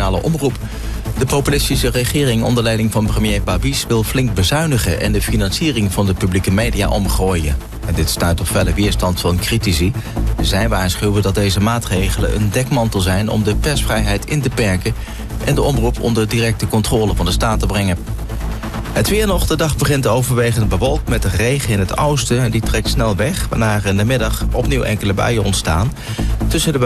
nationale omroep. De populistische regering onder leiding van premier Babis wil flink bezuinigen en de financiering van de publieke media omgooien. En dit stuit op felle weerstand van critici. Zij waarschuwen dat deze maatregelen een dekmantel zijn om de persvrijheid in te perken en de omroep onder directe controle van de staat te brengen. Het weer nog. De dag begint overwegend bewolkt met regen in het oosten. Die trekt snel weg, waarna er in de middag opnieuw enkele buien ontstaan. Tussen de